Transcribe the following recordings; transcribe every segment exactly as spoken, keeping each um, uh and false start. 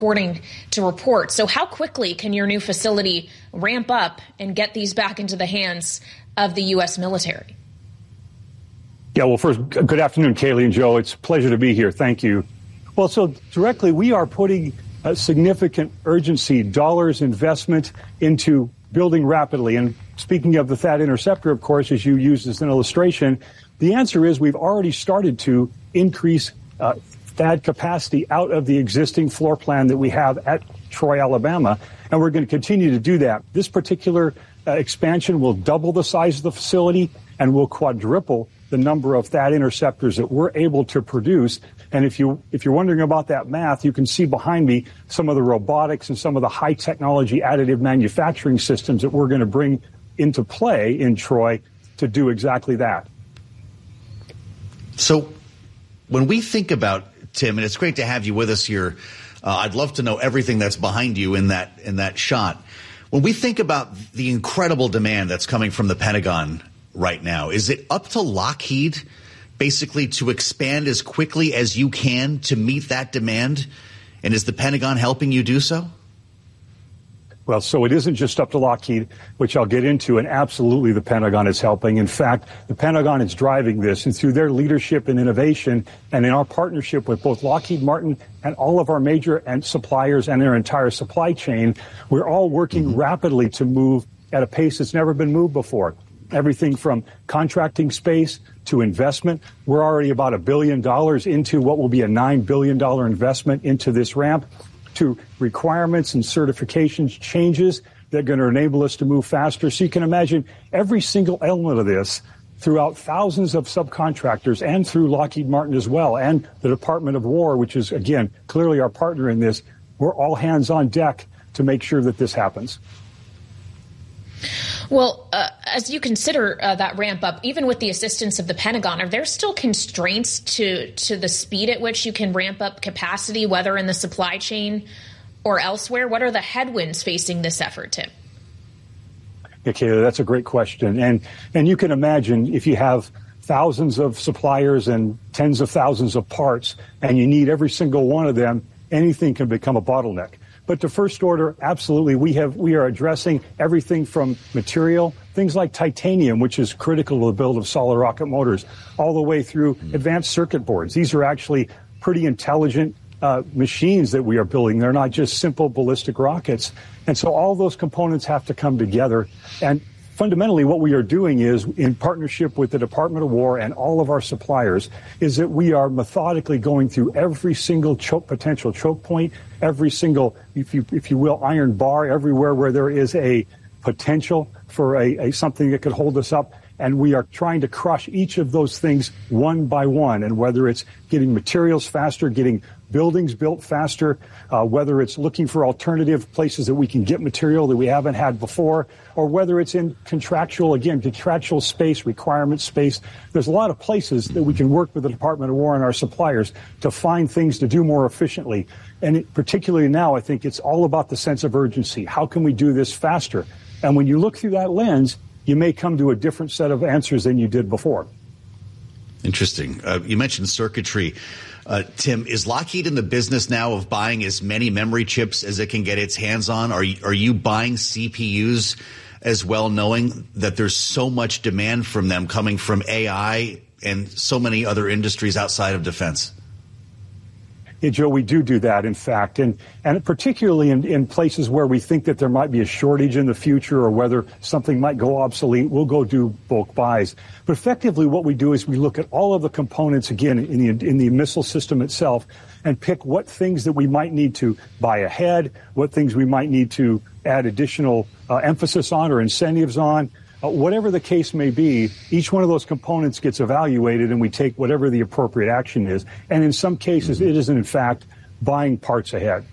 according to reports. So how quickly can your new facility ramp up and get these back into the hands of the U S military? Yeah, well, first, good afternoon, Kaylee and Joe. It's a pleasure to be here. Thank you. Well, so directly, we are putting a significant urgency, dollars investment into building rapidly. And speaking of the THAAD interceptor, of course, as you used as an illustration, the answer is we've already started to increase uh, THAAD capacity out of the existing floor plan that we have at Troy, Alabama, and we're going to continue to do that. This particular uh, expansion will double the size of the facility and will quadruple the number of THAAD interceptors that we're able to produce. And if you if you're wondering about that math, you can see behind me some of the robotics and some of the high technology additive manufacturing systems that we're going to bring into play in Troy to do exactly that. So when we think about, Tim, and it's great to have you with us here, uh, I'd love to know everything that's behind you in that in that shot. When we think about the incredible demand that's coming from the Pentagon right now, is it up to Lockheed basically to expand as quickly as you can to meet that demand? And is the Pentagon helping you do so? Well, so it isn't just up to Lockheed, which I'll get into, and absolutely the Pentagon is helping. In fact, the Pentagon is driving this, and through their leadership and innovation and in our partnership with both Lockheed Martin and all of our major and suppliers and their entire supply chain, we're all working mm-hmm. rapidly to move at a pace that's never been moved before. Everything from contracting space to investment. We're already about a billion dollars into what will be a nine billion dollars investment into this ramp, to requirements and certifications changes that are going to enable us to move faster. So you can imagine every single element of this throughout thousands of subcontractors and through Lockheed Martin as well, and the Department of War, which is, again, clearly our partner in this. We're all hands on deck to make sure that this happens. Well, uh, as you consider uh, that ramp up, even with the assistance of the Pentagon, are there still constraints to to the speed at which you can ramp up capacity, whether in the supply chain or elsewhere? What are the headwinds facing this effort, Tim? Okay, that's a great question. And and you can imagine if you have thousands of suppliers and tens of thousands of parts and you need every single one of them, anything can become a bottleneck. But to first order, absolutely, we have we are addressing everything from material, things like titanium, which is critical to the build of solid rocket motors, all the way through advanced circuit boards. These are actually pretty intelligent uh, machines that we are building. They're not just simple ballistic rockets. And so all those components have to come together. And fundamentally, what we are doing is, in partnership with the Department of War and all of our suppliers, is that we are methodically going through every single choke, potential choke point, every single, if you if you will, iron bar, everywhere where there is a potential for a, a something that could hold us up. And we are trying to crush each of those things one by one. And whether it's getting materials faster, getting buildings built faster, uh, whether it's looking for alternative places that we can get material that we haven't had before, or whether it's in contractual, again, contractual space, requirement space. There's a lot of places that we can work with the Department of War and our suppliers to find things to do more efficiently. And it, particularly now, I think it's all about the sense of urgency. How can we do this faster? And when you look through that lens, you may come to a different set of answers than you did before. Interesting. Uh, you mentioned circuitry. Uh, Tim, is Lockheed in the business now of buying as many memory chips as it can get its hands on? Are you, are you buying C P Us as well, knowing that there's so much demand from them coming from A I and so many other industries outside of defense? Yeah, Joe, we do do that, in fact, and and particularly in, in places where we think that there might be a shortage in the future or whether something might go obsolete, we'll go do bulk buys. But effectively what we do is we look at all of the components, again, in the, in the missile system itself, and pick what things that we might need to buy ahead, what things we might need to add additional uh, emphasis on or incentives on. Uh, whatever the case may be, each one of those components gets evaluated and we take whatever the appropriate action is. And in some cases, mm-hmm. it is, in fact, buying parts ahead.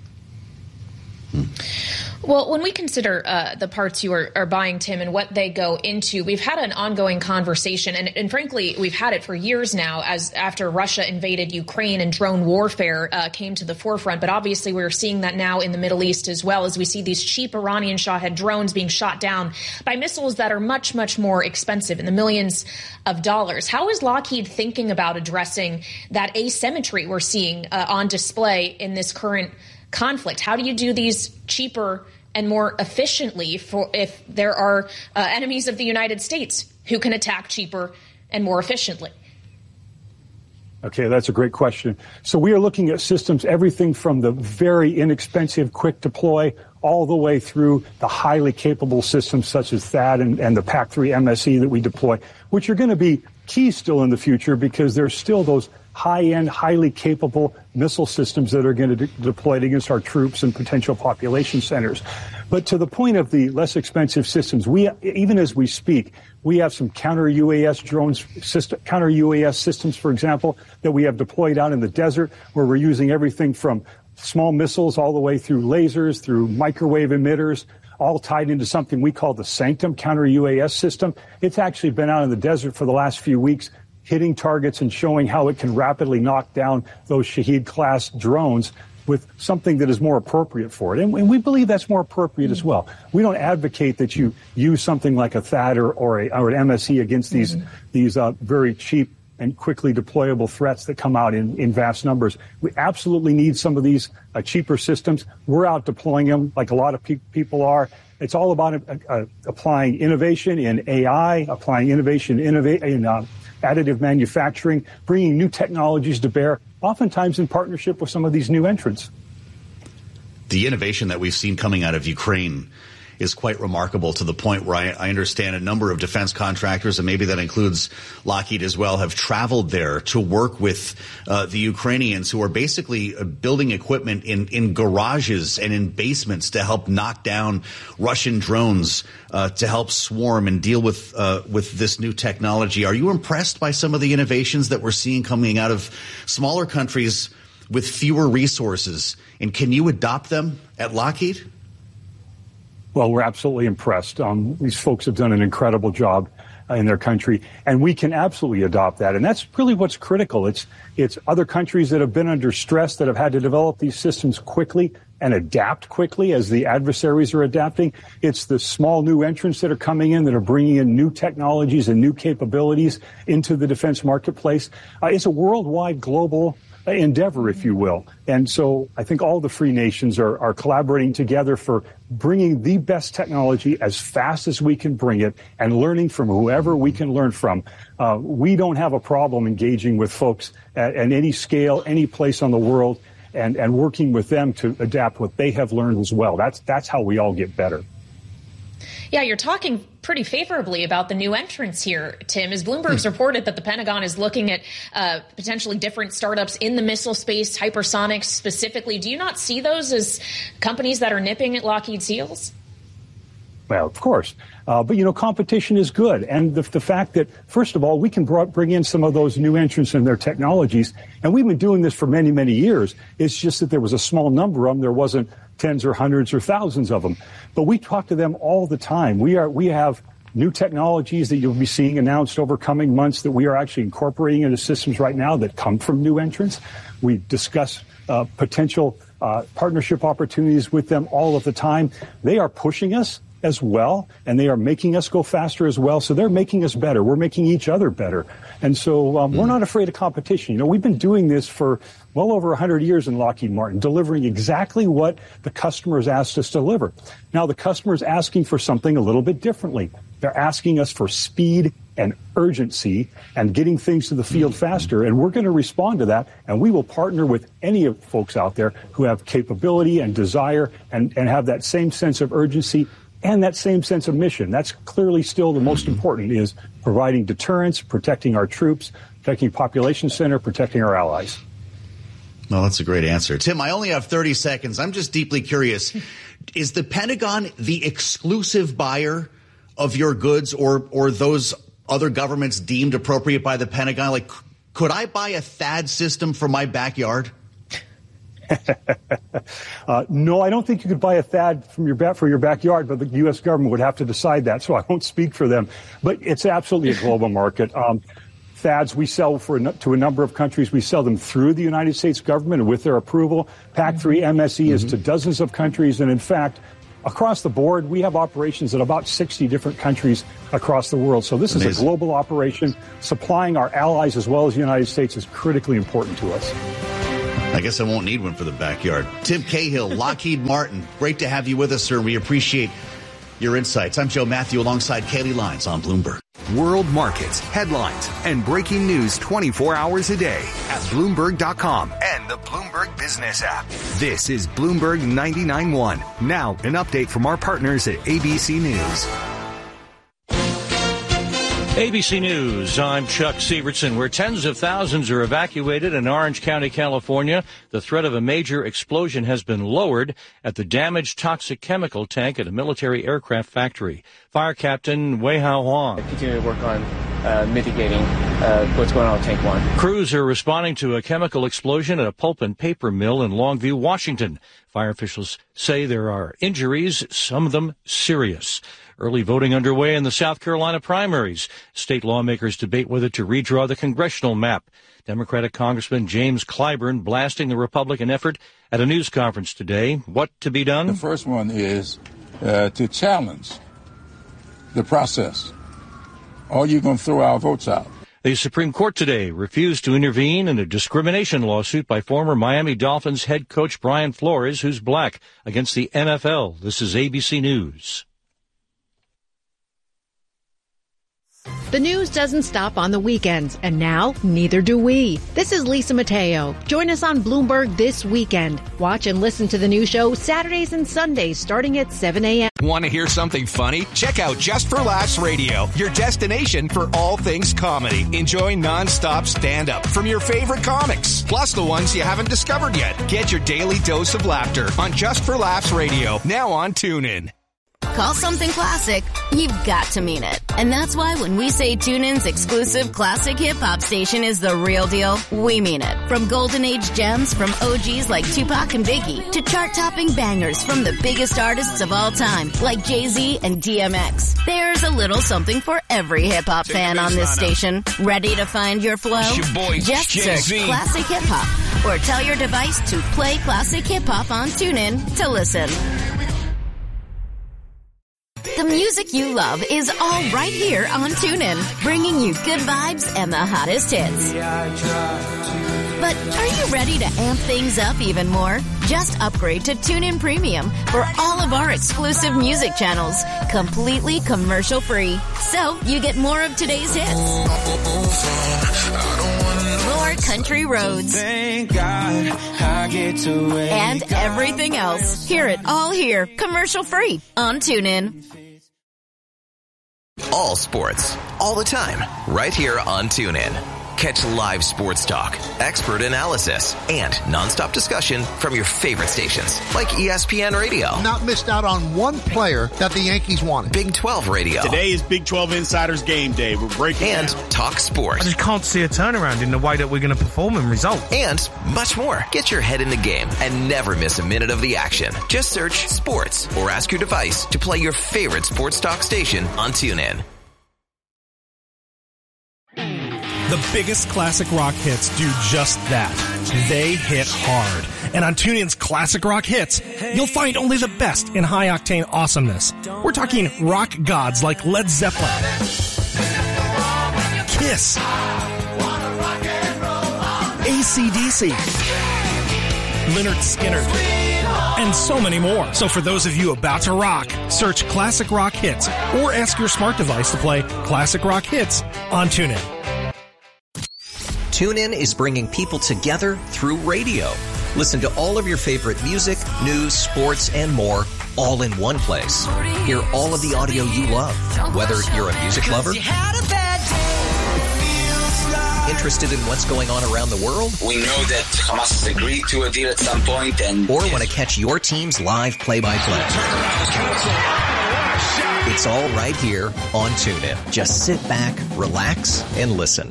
Well, when we consider uh, the parts you are, are buying, Tim, and what they go into, we've had an ongoing conversation, and, and frankly, we've had it for years now, as after Russia invaded Ukraine and drone warfare uh, came to the forefront. But obviously, we're seeing that now in the Middle East as well, as we see these cheap Iranian Shahed drones being shot down by missiles that are much, much more expensive, in the millions of dollars. How is Lockheed thinking about addressing that asymmetry we're seeing uh, on display in this current conflict? How do you do these cheaper and more efficiently for if there are uh, enemies of the United States who can attack cheaper and more efficiently? Okay, that's a great question. So we are looking at systems, everything from the very inexpensive, quick deploy, all the way through the highly capable systems such as THAAD and, and the PAC three M S E that we deploy, which are going to be key still in the future because there's still those high-end, highly capable missile systems that are going to be deployed against our troops and potential population centers. But to the point of the less expensive systems, we, even as we speak, we have some counter-U A S drones, system, counter-U A S systems, for example, that we have deployed out in the desert where we're using everything from small missiles all the way through lasers, through microwave emitters, all tied into something we call the Sanctum counter-U A S system. It's actually been out in the desert for the last few weeks, hitting targets and showing how it can rapidly knock down those Shahed-class drones with something that is more appropriate for it. And, and we believe that's more appropriate as well. We don't advocate that you use something like a THAAD or, or, a, or an M S E against these, mm-hmm. these uh, very cheap and quickly deployable threats that come out in, in vast numbers. We absolutely need some of these uh, cheaper systems. We're out deploying them like a lot of pe- people are. It's all about uh, uh, applying innovation in A I, applying innovation innova- in uh, additive manufacturing, bringing new technologies to bear, oftentimes in partnership with some of these new entrants. The innovation that we've seen coming out of Ukraine is quite remarkable, to the point where I, I understand a number of defense contractors, and maybe that includes Lockheed as well, have traveled there to work with uh, the Ukrainians who are basically uh, building equipment in, in garages and in basements to help knock down Russian drones, uh, to help swarm and deal with uh, with this new technology. Are you impressed by some of the innovations that we're seeing coming out of smaller countries with fewer resources? And can you adopt them at Lockheed? Well, we're absolutely impressed. Um, these folks have done an incredible job uh, in their country, and we can absolutely adopt that. And that's really what's critical. It's it's other countries that have been under stress that have had to develop these systems quickly and adapt quickly as the adversaries are adapting. It's the small new entrants that are coming in that are bringing in new technologies and new capabilities into the defense marketplace. Uh, it's a worldwide global endeavor, if you will. And so I think all the free nations are, are collaborating together for bringing the best technology as fast as we can bring it and learning from whoever we can learn from. Uh, we don't have a problem engaging with folks at, at any scale, any place on the world, and, and working with them to adapt what they have learned as well. That's, that's how we all get better. Yeah, you're talking pretty favorably about the new entrants here, Tim. As Bloomberg's reported that the Pentagon is looking at uh, potentially different startups in the missile space, hypersonics specifically. Do you not see those as companies that are nipping at Lockheed's heels? Well, of course. Uh, but, you know, competition is good. And the, the fact that, first of all, we can brought, bring in some of those new entrants and their technologies. And we've been doing this for many, many years. It's just that there was a small number of them. There wasn't tens or hundreds or thousands of them. But we talk to them all the time. We are we have new technologies that you'll be seeing announced over coming months that we are actually incorporating into systems right now that come from new entrants. We discuss uh, potential uh, partnership opportunities with them all of the time. They are pushing us as well, and they are making us go faster as well. So they're making us better. We're making each other better. And so um, we're not afraid of competition. You know, we've been doing this for well over one hundred years in Lockheed Martin, delivering exactly what the customers asked us to deliver. Now, the customer is asking for something a little bit differently. They're asking us for speed and urgency and getting things to the field faster, and we're going to respond to that, and we will partner with any of folks out there who have capability and desire and, and have that same sense of urgency and that same sense of mission. That's clearly still the most important, is providing deterrence, protecting our troops, protecting population center, protecting our allies. Well, that's a great answer. Tim, I only have thirty seconds. I'm just deeply curious. Is the Pentagon the exclusive buyer of your goods, or or those other governments deemed appropriate by the Pentagon? Like, could I buy a THAAD system for my backyard? uh, no, I don't think you could buy a THAAD from your back for your backyard, but the U S government would have to decide that, so I won't speak for them. But it's absolutely a global market. Um, THAADs we sell for to a number of countries. We sell them through the United States government with their approval. PAC three M S E mm-hmm. is to dozens of countries, and in fact, across the board, we have operations in about sixty different countries across the world. So this Amazing. is a global operation. Supplying our allies as well as the United States is critically important to us. I guess I won't need one for the backyard. Tim Cahill, Lockheed Martin. Great to have you with us, sir. We appreciate your insights. I'm Joe Matthew alongside Kaylee Lyons on Bloomberg. World markets, headlines, and breaking news twenty-four hours a day at Bloomberg dot com and the Bloomberg Business app. This is Bloomberg ninety-nine point one. Now, an update from our partners at A B C News. A B C News, I'm Chuck Sievertson. Where tens of thousands are evacuated in Orange County, California, the threat of a major explosion has been lowered at the damaged toxic chemical tank at a military aircraft factory. Fire Captain Wei Hao Huang. Continue to work on uh, mitigating uh, what's going on with Tank one. Crews are responding to a chemical explosion at a pulp and paper mill in Longview, Washington. Fire officials say there are injuries, some of them serious. Early voting underway in the South Carolina primaries. State lawmakers debate whether to redraw the congressional map. Democratic Congressman James Clyburn blasting the Republican effort at a news conference today. What to be done? The first one is uh, to challenge the process. Or you're going to throw our votes out. The Supreme Court today refused to intervene in a discrimination lawsuit by former Miami Dolphins head coach Brian Flores, who's black, against the N F L. This is A B C News. The news doesn't stop on the weekends, and now neither do we. This is Lisa Mateo. Join us on Bloomberg this weekend. Watch and listen to the new show Saturdays and Sundays starting at seven a.m. Want to hear something funny? Check out Just for Laughs Radio, your destination for all things comedy. Enjoy nonstop stand-up from your favorite comics, plus the ones you haven't discovered yet. Get your daily dose of laughter on Just for Laughs Radio, now on TuneIn. Call something classic, you've got to mean it. And that's why when we say TuneIn's exclusive classic hip-hop station is the real deal, we mean it. From golden age gems from O Gs like Tupac and Biggie to chart-topping bangers from the biggest artists of all time like Jay-Z and D M X. There's a little something for every hip-hop fan on this station. Ready to find your flow? Your boy, Just Jay-Z. search Classic Hip-Hop or tell your device to play Classic Hip-Hop on TuneIn to listen. The music you love is all right here on TuneIn, bringing you good vibes and the hottest hits. But are you ready to amp things up even more? Just upgrade to TuneIn Premium for all of our exclusive music channels, completely commercial-free. So you get more of today's hits, more country roads, Thank God I get to wake and everything else. Hear it all here, commercial-free on TuneIn. All sports, all the time, right here on TuneIn. Catch live sports talk, expert analysis, and nonstop discussion from your favorite stations, like E S P N Radio. Not missed out on one player that the Yankees wanted. Big twelve Radio. Today is Big twelve Insiders Game Day. We're breaking And down. Talk Sports. I just can't see a turnaround in the way that we're going to perform and result. And much more. Get your head in the game and never miss a minute of the action. Just search Sports or ask your device to play your favorite sports talk station on TuneIn. The biggest classic rock hits do just that. They hit hard. And on TuneIn's Classic Rock Hits, you'll find only the best in high-octane awesomeness. We're talking rock gods like Led Zeppelin, Kiss, A C D C, Lynyrd Skynyrd, and so many more. So for those of you about to rock, search Classic Rock Hits or ask your smart device to play Classic Rock Hits on TuneIn. TuneIn is bringing people together through radio. Listen to all of your favorite music, news, sports, and more all in one place. Hear all of the audio you love, whether you're a music lover, interested in what's going on around the world, we know that Hamas has agreed to a deal at some point, and or want to catch your team's live play-by-play. It's all right here on TuneIn. Just sit back, relax, and listen.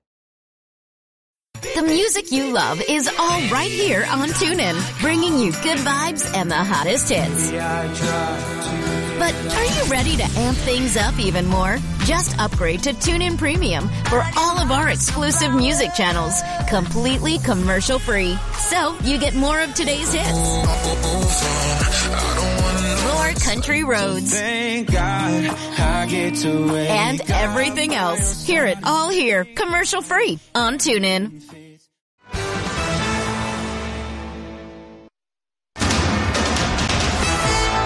The music you love is all right here on TuneIn, bringing you good vibes and the hottest hits. But are you ready to amp things up even more? Just upgrade to TuneIn Premium for all of our exclusive music channels, completely commercial-free. So you get more of today's hits, more country roads, Thank God I get to wake and everything else. Hear it all here, commercial-free on TuneIn.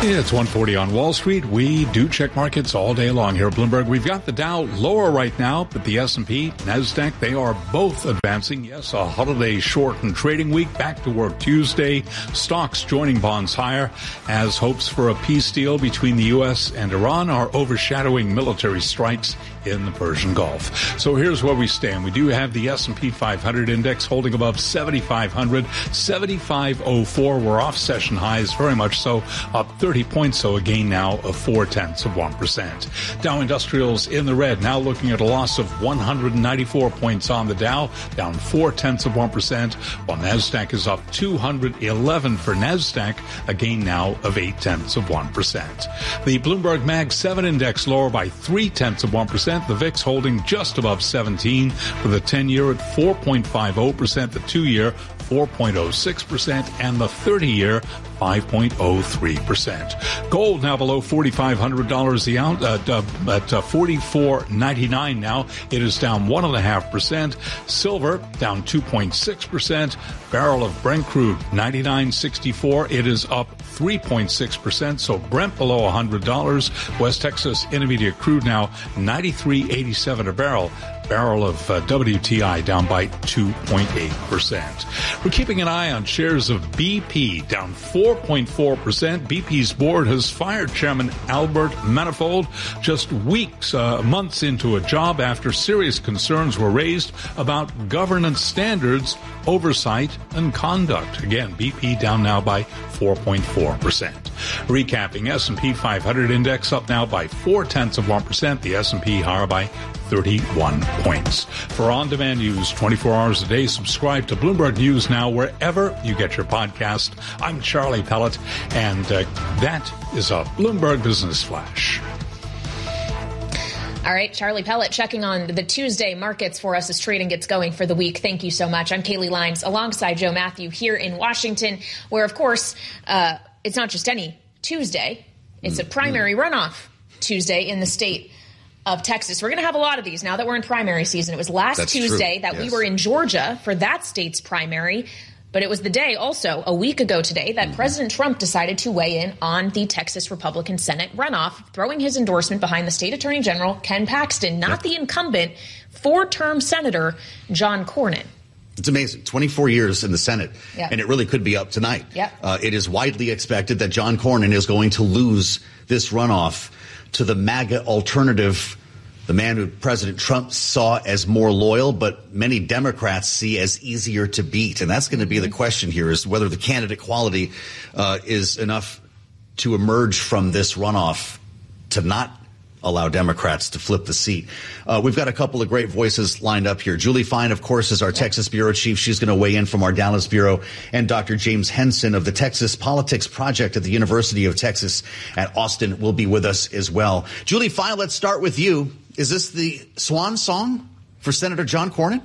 It's one forty on Wall Street. We do check markets all day long here at Bloomberg. We've got the Dow lower right now, but the S and P, NASDAQ, they are both advancing. Yes, a holiday shortened trading week. Back to work Tuesday. Stocks joining bonds higher as hopes for a peace deal between the U S and Iran are overshadowing military strikes in the Persian Gulf. So here's where we stand. We do have the S and P five hundred index holding above seventy-five hundred, seventy-five oh four. We're off session highs, very much so, up thirty points, so a gain now of four tenths of one percent. Dow Industrials in the red, now looking at a loss of one hundred ninety-four points on the Dow, down four tenths of one percent, while NASDAQ is up two hundred eleven for NASDAQ, a gain now of eight tenths of one percent. The Bloomberg Mag seven index lower by three tenths of one percent. The V I X holding just above seventeen, with the ten-year at four point five oh percent, the two-year four point oh six percent, and the thirty-year five point oh three percent. Gold now below forty-five hundred dollars the ounce, uh, uh, at uh, forty-four ninety-nine now. It is down one point five percent. Silver down two point six percent. Barrel of Brent crude ninety-nine sixty-four. It is up three point six percent. So Brent below one hundred dollars. West Texas Intermediate crude now ninety-three eighty-seven a barrel. Barrel of uh, W T I down by two point eight percent. We're keeping an eye on shares of B P, down four point four percent. B P's board has fired Chairman Albert Manifold just weeks, uh, months into a job after serious concerns were raised about governance standards, oversight, and conduct. Again, B P down now by four point four percent. Recapping, S and P five hundred index up now by four tenths of one percent. The S and P higher by thirty-one points. For on-demand news twenty-four hours a day, subscribe to Bloomberg News Now wherever you get your podcast. I'm Charlie Pellet, and uh, that is a Bloomberg Business Flash. All right, Charlie Pellet checking on the Tuesday markets for us as trading gets going for the week. Thank you so much. I'm Kaylee Lyons alongside Joe Matthew here in Washington, where, of course, uh, it's not just any Tuesday. It's a primary runoff Tuesday in the state of Texas. We're going to have a lot of these now that we're in primary season. It was last That's Tuesday true. that Yes. we were in Georgia for that state's primary. But it was the day also a week ago today that mm-hmm. President Trump decided to weigh in on the Texas Republican Senate runoff, throwing his endorsement behind the state attorney general, Ken Paxton, not yep. the incumbent four-term Senator John Cornyn. It's amazing. twenty-four years in the Senate, yep. and it really could be up tonight. Yep. Uh, it is widely expected that John Cornyn is going to lose this runoff to the MAGA alternative, the man who President Trump saw as more loyal, but many Democrats see as easier to beat. And that's going to be the question here, is whether the candidate quality uh, is enough to emerge from this runoff to not allow Democrats to flip the seat. Uh, we've got a couple of great voices lined up here. Julie Fine, of course, is our Texas bureau chief. She's going to weigh in from our Dallas bureau. And Doctor James Henson of the Texas Politics Project at the University of Texas at Austin will be with us as well. Julie Fine, let's start with you. Is this the swan song for Senator John Cornyn?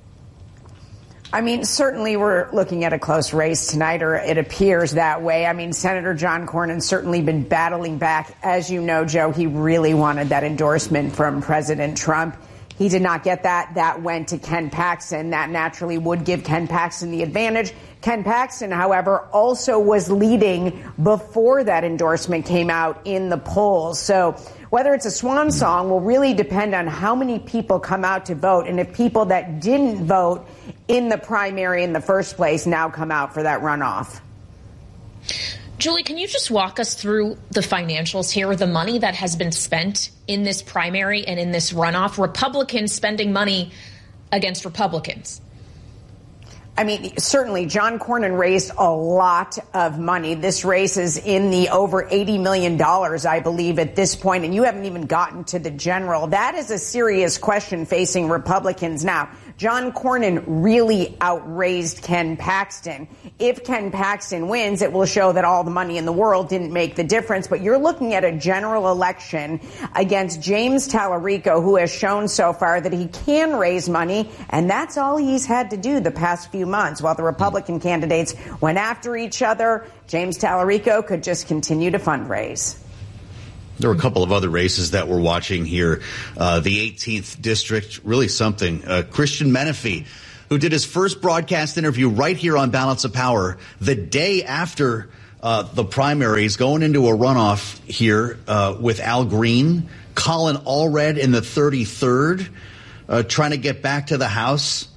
I mean, certainly we're looking at a close race tonight, or it appears that way. I mean, Senator John Cornyn's certainly been battling back. As you know, Joe, he really wanted that endorsement from President Trump. He did not get that. That went to Ken Paxton. That naturally would give Ken Paxton the advantage. Ken Paxton, however, also was leading before that endorsement came out in the polls. So whether it's a swan song will really depend on how many people come out to vote, and if people that didn't vote in the primary in the first place now come out for that runoff. Julie, can you just walk us through the financials here, the money that has been spent in this primary and in this runoff? Republicans spending money against Republicans. I mean, certainly John Cornyn raised a lot of money. This race is in the over eighty million dollars, I believe, at this point, and you haven't even gotten to the general. That is a serious question facing Republicans now. John Cornyn really outraised Ken Paxton. If Ken Paxton wins, it will show that all the money in the world didn't make the difference. But you're looking at a general election against James Tallarico, who has shown so far that he can raise money, and that's all he's had to do the past few months. While the Republican candidates went after each other, James Tallarico could just continue to fundraise. There were a couple of other races that we're watching here. Uh, the eighteenth district, really something. Uh, Christian Menefee, who did his first broadcast interview right here on Balance of Power the day after uh, the primaries, going into a runoff here uh, with Al Green, Colin Allred in the thirty-third, uh, trying to get back to the House.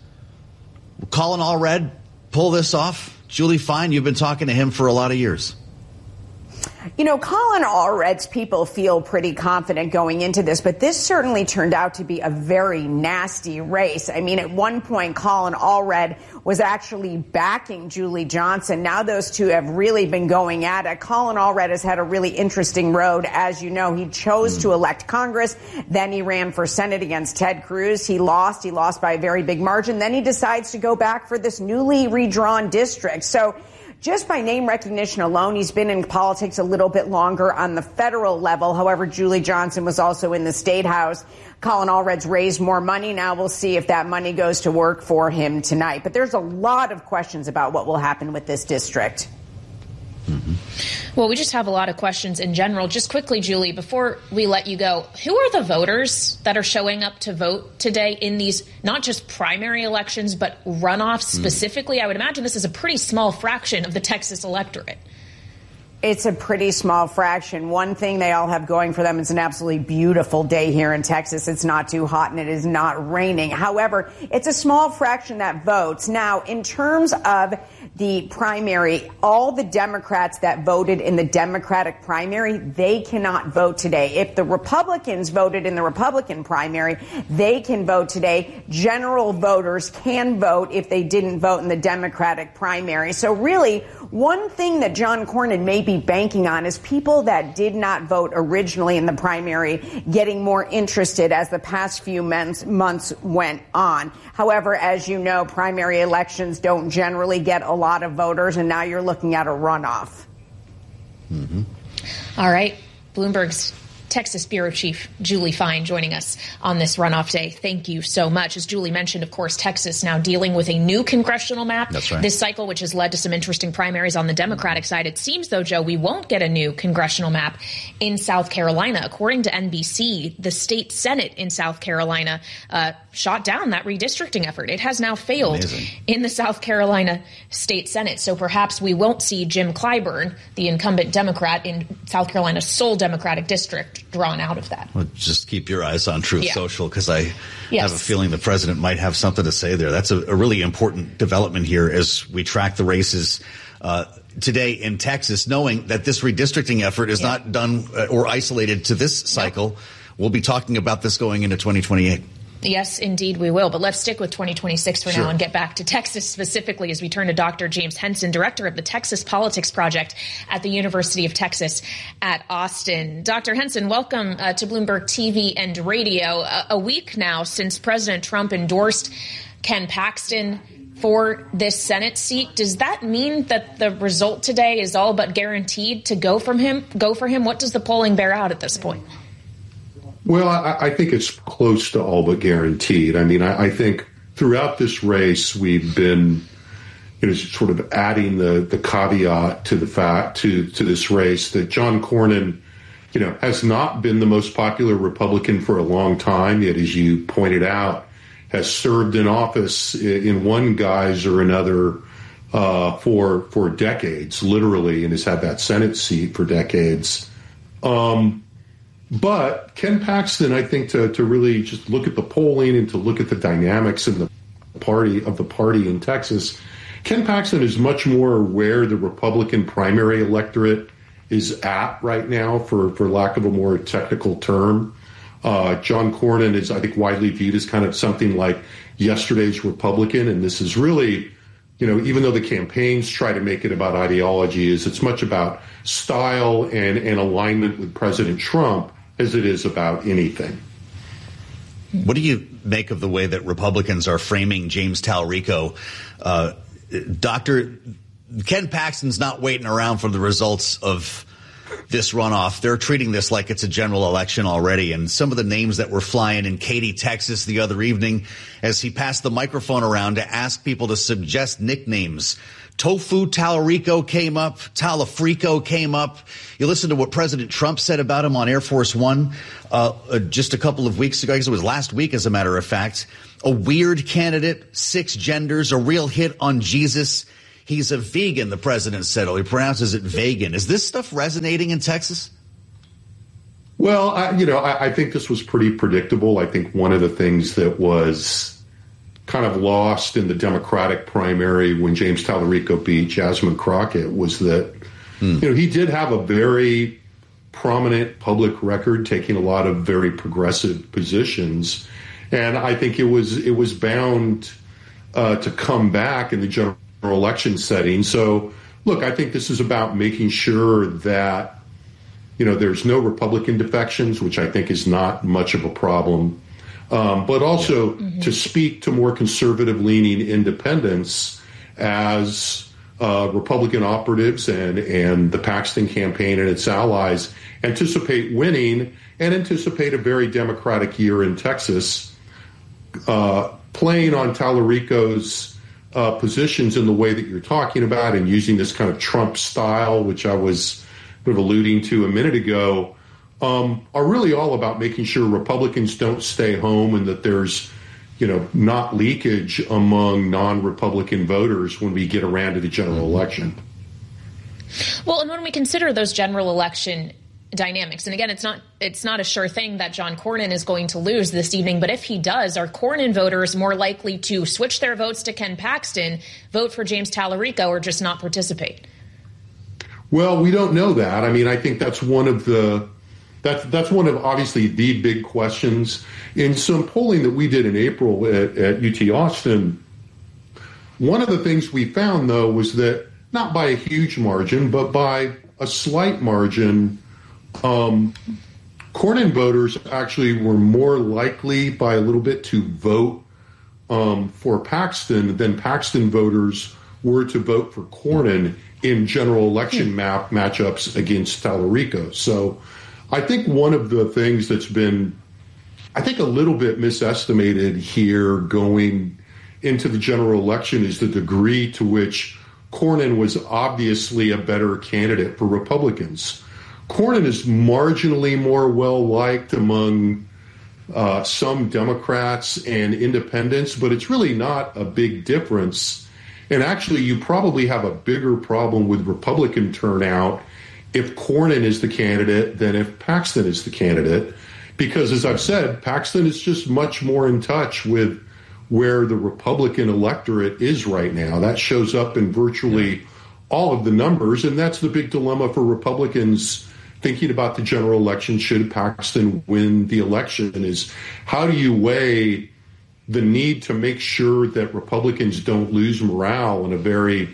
Colin Allred pull this off? Julie Fine, you've been talking to him for a lot of years. You know, Colin Allred's people feel pretty confident going into this, but this certainly turned out to be a very nasty race. I mean, at one point, Colin Allred was actually backing Julie Johnson. Now those two have really been going at it. Colin Allred has had a really interesting road. As you know, he chose mm. to elect Congress. Then he ran for Senate against Ted Cruz. He lost. He lost by a very big margin. Then he decides to go back for this newly redrawn district. So just by name recognition alone, he's been in politics a little bit longer on the federal level. However, Julie Johnson was also in the state house. Colin Allred's raised more money. Now we'll see if that money goes to work for him tonight. But there's a lot of questions about what will happen with this district. Mm-hmm. Well, we just have a lot of questions in general. Just quickly, Julie, before we let you go, who are the voters that are showing up to vote today in these not just primary elections, but runoffs specifically? Mm. I would imagine this is a pretty small fraction of the Texas electorate. It's a pretty small fraction. One thing they all have going for them is an absolutely beautiful day here in Texas. It's not too hot and it is not raining. However, it's a small fraction that votes. Now, in terms of the primary, all the Democrats that voted in the Democratic primary, they cannot vote today. If the Republicans voted in the Republican primary, they can vote today. General voters can vote if they didn't vote in the Democratic primary. So really, one thing that John Cornyn may be banking on is people that did not vote originally in the primary getting more interested as the past few months, months went on. However, as you know, primary elections don't generally get a lot of voters, and now you're looking at a runoff. Mm-hmm. All right. Bloomberg's Texas Bureau Chief Julie Fine joining us on this runoff day. Thank you so much. As Julie mentioned, of course, Texas now dealing with a new congressional map That's right. this cycle, which has led to some interesting primaries on the Democratic side. It seems, though, Joe, we won't get a new congressional map in South Carolina. According to N B C, the state Senate in South Carolina uh, shot down that redistricting effort. It has now failed Amazing. in the South Carolina state Senate. So perhaps we won't see Jim Clyburn, the incumbent Democrat in South Carolina's sole Democratic district, drawn out of that. Well, just keep your eyes on Truth yeah. Social, because I yes. have a feeling the president might have something to say there. That's a, a really important development here as we track the races uh, today in Texas, knowing that this redistricting effort is yeah. not done uh, or isolated to this cycle. Yeah. We'll be talking about this going into twenty twenty-eight. Yes, indeed we will. But let's stick with twenty twenty-six for sure. now and get back to Texas specifically as we turn to Doctor James Henson, director of the Texas Politics Project at the University of Texas at Austin. Doctor Henson, welcome uh, to Bloomberg T V and Radio. A, a week now since President Trump endorsed Ken Paxton for this Senate seat. Does that mean that the result today is all but guaranteed to go from him? Go for him? What does the polling bear out at this point? Well, I, I think it's close to all but guaranteed. I mean, I, I think throughout this race, we've been, you know, sort of adding the, the caveat to the fact to, to this race that John Cornyn, you know, has not been the most popular Republican for a long time, yet, as you pointed out, has served in office in one guise or another uh, for for decades, literally, and has had that Senate seat for decades. Um, but Ken Paxton, I think, to, to really just look at the polling and to look at the dynamics in the party of the party in Texas, Ken Paxton is much more where the Republican primary electorate is at right now, for, for lack of a more technical term. Uh, John Cornyn is, I think, widely viewed as kind of something like yesterday's Republican, and this is really, you know, even though the campaigns try to make it about ideology, is it's much about style and, and alignment with President Trump as it is about anything. What do you make of the way that Republicans are framing James Talarico? Uh, Doctor Ken Paxton's not waiting around for the results of this runoff. They're treating this like it's a general election already. And some of the names that were flying in Katy, Texas the other evening as he passed the microphone around to ask people to suggest nicknames. Tofu Talarico came up. Talafrico came up. You listen to what President Trump said about him on Air Force One uh, uh, just a couple of weeks ago. I guess it was last week, as a matter of fact. A weird candidate, six genders, a real hit on Jesus. He's a vegan, the president said. Oh, he pronounces it vegan. Is this stuff resonating in Texas? Well, I, you know, I, I think this was pretty predictable. I think one of the things that was kind of lost in the Democratic primary when James Tallarico beat Jasmine Crockett was that, hmm. you know, he did have a very prominent public record, taking a lot of very progressive positions. And I think it was it was bound uh, to come back in the general election setting. So, look, I think this is about making sure that, you know, there's no Republican defections, which I think is not much of a problem, um, but also mm-hmm. to speak to more conservative-leaning independents as uh, Republican operatives and, and the Paxton campaign and its allies anticipate winning and anticipate a very Democratic year in Texas, uh, playing on Tallarico's uh, positions in the way that you're talking about and using this kind of Trump style, which I was sort of alluding to a minute ago, um, are really all about making sure Republicans don't stay home and that there's, you know, not leakage among non-Republican voters when we get around to the general election. Well, and when we consider those general election dynamics, and again, it's not it's not a sure thing that John Cornyn is going to lose this evening, but if he does, are Cornyn voters more likely to switch their votes to Ken Paxton, vote for James Tallarico, or just not participate? Well, we don't know that. I mean, I think that's one of the that's that's one of obviously the big questions. In some polling that we did in April at, at U T Austin, one of the things we found, though, was that not by a huge margin, but by a slight margin, um, Cornyn voters actually were more likely by a little bit to vote um, for Paxton than Paxton voters were to vote for Cornyn in general election map matchups against Tallarico. So I think one of the things that's been, I think, a little bit misestimated here going into the general election is the degree to which Cornyn was obviously a better candidate for Republicans. Cornyn is marginally more well-liked among uh, some Democrats and independents, but it's really not a big difference. And actually, you probably have a bigger problem with Republican turnout if Cornyn is the candidate than if Paxton is the candidate. Because, as I've said, Paxton is just much more in touch with where the Republican electorate is right now. That shows up in virtually all of the numbers, and that's the big dilemma for Republicans thinking about the general election. Should Paxton win the election, is how do you weigh the need to make sure that Republicans don't lose morale in a very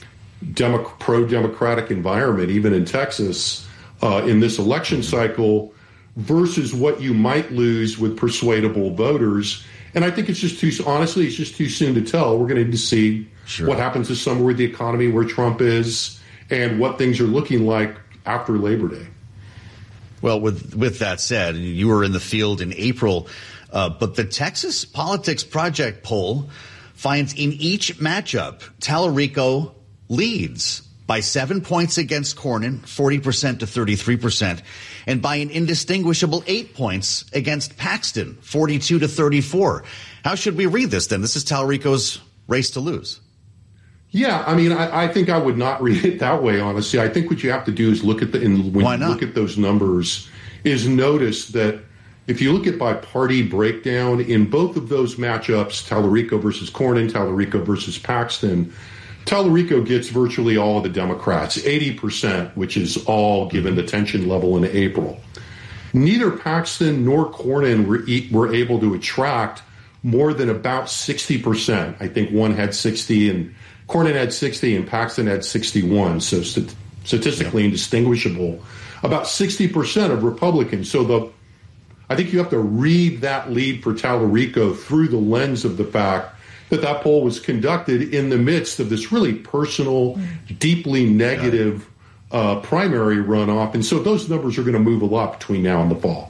demo- pro-democratic environment, even in Texas, uh, in this election cycle, versus what you might lose with persuadable voters. And I think it's just too, honestly, it's just too soon to tell. We're going to need to see sure. what happens this summer with the economy, where Trump is, and what things are looking like after Labor Day. Well, with with that said, you were in the field in April, uh, but the Texas Politics Project poll finds in each matchup, Tallarico leads by seven points against Cornyn, forty percent to thirty-three percent, and by an indistinguishable eight points against Paxton, forty-two to thirty-four. How should we read this then? This is Tallarico's race to lose. Yeah, I mean, I, I think I would not read it that way, honestly. I think what you have to do is look at the in, when you look at those numbers, is notice that if you look at by party breakdown in both of those matchups, Tallarico versus Cornyn, Tallarico versus Paxton, Tallarico gets virtually all of the Democrats, eighty percent, which is all given the tension level in April. Neither Paxton nor Cornyn were, were able to attract more than about sixty percent. I think one had sixty and Cornyn had sixty and Paxton had sixty-one, so st- statistically yeah. indistinguishable. About sixty percent of Republicans. So the, I think you have to read that lead for Tallarico through the lens of the fact that that poll was conducted in the midst of this really personal, deeply negative uh, primary runoff. And so those numbers are going to move a lot between now and the fall.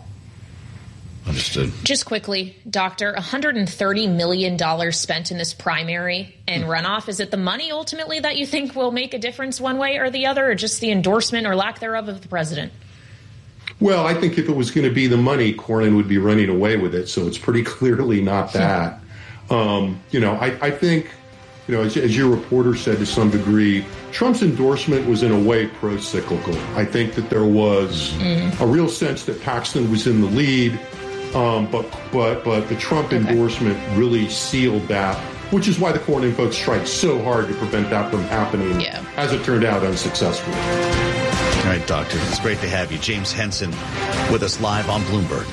Understood. Just quickly, Doctor, one hundred thirty million dollars spent in this primary and runoff. Is it the money ultimately that you think will make a difference one way or the other, or just the endorsement or lack thereof of the president? Well, I think if it was going to be the money, Cornyn would be running away with it. So it's pretty clearly not that. Um, you know, I, I think you know, as, as your reporter said to some degree, Trump's endorsement was in a way pro-cyclical. I think that there was mm. a real sense that Paxton was in the lead, um, but but but the Trump okay. endorsement really sealed that, which is why the Cornyn folks tried so hard to prevent that from happening, yeah. as it turned out, unsuccessfully. All right, Doctor, it's great to have you. James Henson with us live on Bloomberg.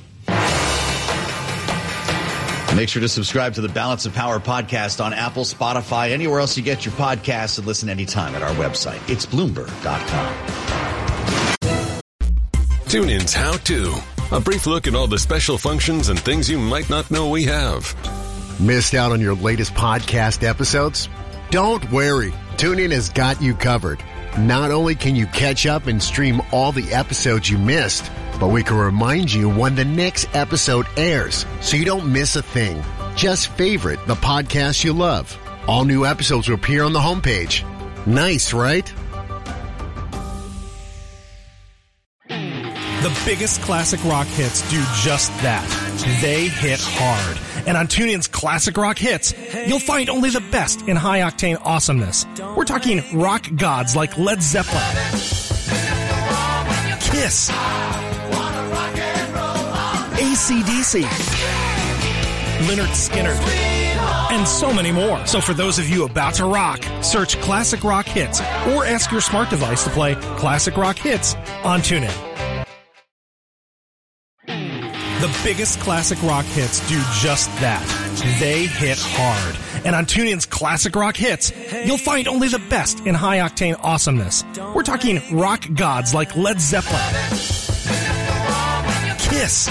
Make sure to subscribe to the Balance of Power podcast on Apple, Spotify, anywhere else you get your podcasts, and listen anytime at our website. It's Bloomberg dot com. TuneIn's How To. A brief look at all the special functions and things you might not know we have. Missed out on your latest podcast episodes? Don't worry. TuneIn has got you covered. Not only can you catch up and stream all the episodes you missed, but we can remind you when the next episode airs so you don't miss a thing. Just favorite the podcast you love. All new episodes will appear on the homepage. Nice, right? The biggest classic rock hits do just that. They hit hard. And on TuneIn's Classic Rock Hits, you'll find only the best in high-octane awesomeness. We're talking rock gods like Led Zeppelin, Kiss, A C D C, Lynyrd Skynyrd, and so many more. So for those of you about to rock, search Classic Rock Hits or ask your smart device to play Classic Rock Hits on TuneIn. The biggest classic rock hits do just that. They hit hard. And on TuneIn's Classic Rock Hits, you'll find only the best in high-octane awesomeness. We're talking rock gods like Led Zeppelin, Kiss,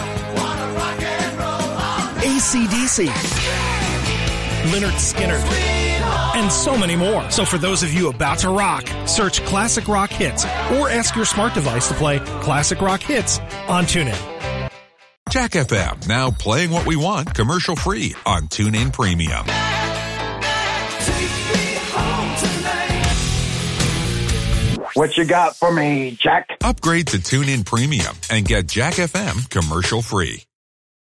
A C D C, Lynyrd Skynyrd, and so many more. So for those of you about to rock, search Classic Rock Hits or ask your smart device to play Classic Rock Hits on TuneIn. Jack F M, now playing what we want commercial-free on TuneIn Premium. What you got for me, Jack? Upgrade to TuneIn Premium and get Jack F M commercial-free.